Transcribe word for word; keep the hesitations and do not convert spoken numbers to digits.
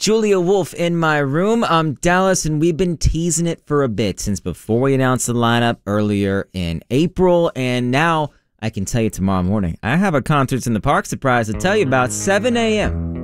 Julia Wolf in my room. I'm Dallas, and we've been teasing it for a bit since before we announced the lineup earlier in April, and now I can tell you tomorrow morning I have a Concerts in the Park surprise to tell you about seven a m